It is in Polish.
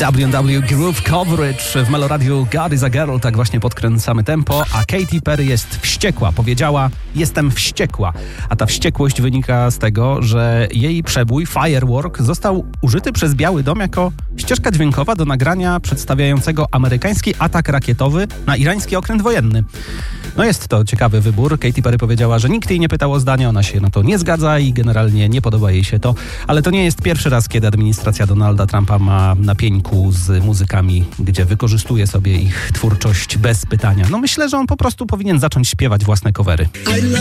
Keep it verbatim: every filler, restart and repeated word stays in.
W and W Groove Coverage w Meloradiu God is a Girl, tak właśnie podkręcamy tempo, a Katy Perry jest wściekła. Powiedziała, jestem wściekła. A ta wściekłość wynika z tego, że jej przebój Firework został użyty przez Biały Dom jako ścieżka dźwiękowa do nagrania przedstawiającego amerykański atak rakietowy na irański okręt wojenny. No jest to ciekawy wybór. Katy Perry powiedziała, że nikt jej nie pytał o zdanie, ona się na to nie zgadza i generalnie nie podoba jej się to. Ale to nie jest pierwszy raz, kiedy administracja Donalda Trumpa ma na pieńku z muzykami, gdzie wykorzystuje sobie ich twórczość bez pytania. No myślę, że on po prostu powinien zacząć śpiewać własne covery.